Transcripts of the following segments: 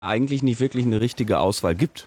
eigentlich nicht wirklich eine richtige Auswahl gibt.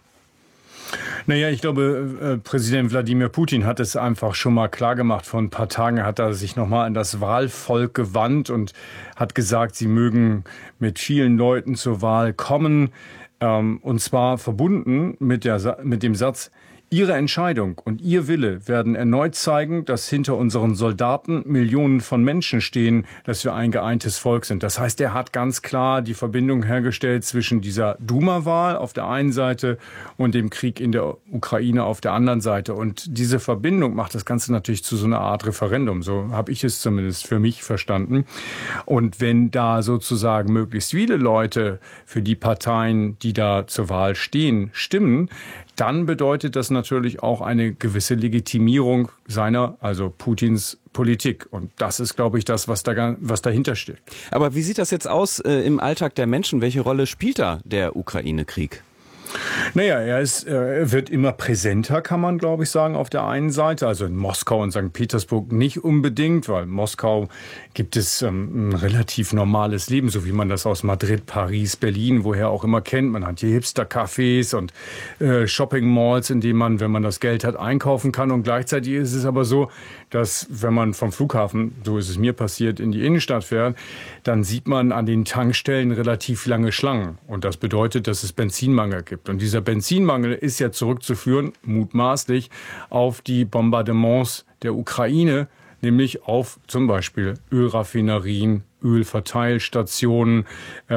Naja, ich glaube, Präsident Wladimir Putin hat es einfach schon mal klargemacht. Vor ein paar Tagen hat er sich nochmal an das Wahlvolk gewandt und hat gesagt, sie mögen mit vielen Leuten zur Wahl kommen. Und zwar verbunden mit dem Satz: Ihre Entscheidung und Ihr Wille werden erneut zeigen, dass hinter unseren Soldaten Millionen von Menschen stehen, dass wir ein geeintes Volk sind. Das heißt, er hat ganz klar die Verbindung hergestellt zwischen dieser Duma-Wahl auf der einen Seite und dem Krieg in der Ukraine auf der anderen Seite. Und diese Verbindung macht das Ganze natürlich zu so einer Art Referendum. So habe ich es zumindest für mich verstanden. Und wenn da sozusagen möglichst viele Leute für die Parteien, die da zur Wahl stehen, stimmen, dann bedeutet das natürlich auch eine gewisse Legitimierung seiner, also Putins Politik. Und das ist, glaube ich, das, was dahinter steht. Aber wie sieht das jetzt aus im Alltag der Menschen? Welche Rolle spielt da der Ukraine-Krieg? Naja, er wird immer präsenter, kann man, glaube ich, sagen, auf der einen Seite. Also in Moskau und St. Petersburg nicht unbedingt, weil in Moskau gibt es ein relativ normales Leben, so wie man das aus Madrid, Paris, Berlin, woher auch immer kennt. Man hat hier Hipster-Cafés und Shopping-Malls, in denen man, wenn man das Geld hat, einkaufen kann. Und gleichzeitig ist es aber so, dass wenn man vom Flughafen, so ist es mir passiert, in die Innenstadt fährt, dann sieht man an den Tankstellen relativ lange Schlangen. Und das bedeutet, dass es Benzinmangel gibt. Und dieser Benzinmangel ist ja zurückzuführen, mutmaßlich, auf die Bombardements der Ukraine, nämlich auf zum Beispiel Ölraffinerien, Ölverteilstationen,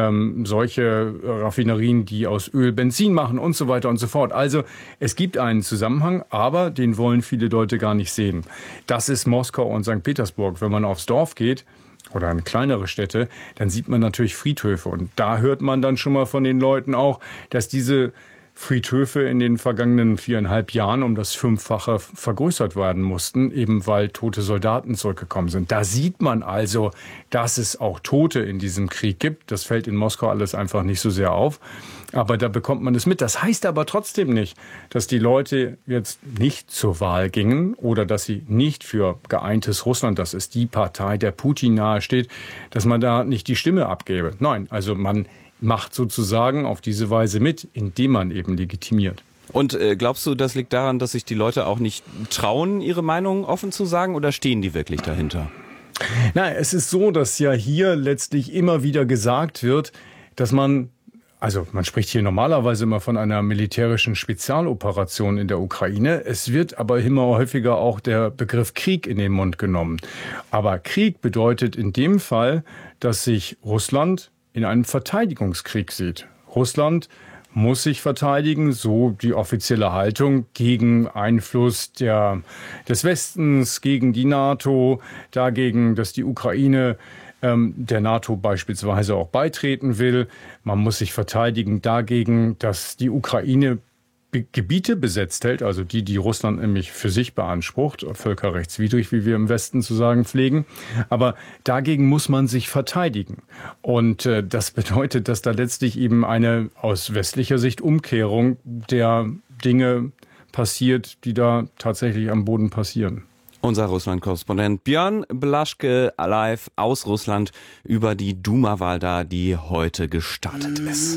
solche Raffinerien, die aus Öl Benzin machen und so weiter und so fort. Also es gibt einen Zusammenhang, aber den wollen viele Leute gar nicht sehen. Das ist Moskau und St. Petersburg. Wenn man aufs Dorf geht oder in kleinere Städte, dann sieht man natürlich Friedhöfe. Und da hört man dann schon mal von den Leuten auch, dass diese Friedhöfe in den vergangenen 4,5 Jahren um das 5-fache vergrößert werden mussten, eben weil tote Soldaten zurückgekommen sind. Da sieht man also, dass es auch Tote in diesem Krieg gibt. Das fällt in Moskau alles einfach nicht so sehr auf. Aber da bekommt man es mit. Das heißt aber trotzdem nicht, dass die Leute jetzt nicht zur Wahl gingen oder dass sie nicht für geeintes Russland, das ist die Partei, der Putin nahesteht, dass man da nicht die Stimme abgebe. Nein, also man macht sozusagen auf diese Weise mit, indem man eben legitimiert. Und glaubst du, das liegt daran, dass sich die Leute auch nicht trauen, ihre Meinung offen zu sagen, oder stehen die wirklich dahinter? Na, es ist so, dass ja hier letztlich immer wieder gesagt wird, dass man spricht hier normalerweise immer von einer militärischen Spezialoperation in der Ukraine. Es wird aber immer häufiger auch der Begriff Krieg in den Mund genommen. Aber Krieg bedeutet in dem Fall, dass sich Russland in einem Verteidigungskrieg sieht. Russland muss sich verteidigen, so die offizielle Haltung, gegen Einfluss des Westens, gegen die NATO, dagegen, dass die Ukraine der NATO beispielsweise auch beitreten will. Man muss sich verteidigen dagegen, dass die Ukraine Gebiete besetzt hält, also die Russland nämlich für sich beansprucht, völkerrechtswidrig, wie wir im Westen zu sagen pflegen. Aber dagegen muss man sich verteidigen. Und das bedeutet, dass da letztlich eben eine aus westlicher Sicht Umkehrung der Dinge passiert, die da tatsächlich am Boden passieren. Unser Russland-Korrespondent Björn Blaschke live aus Russland über die Duma-Wahl da, die heute gestartet ist.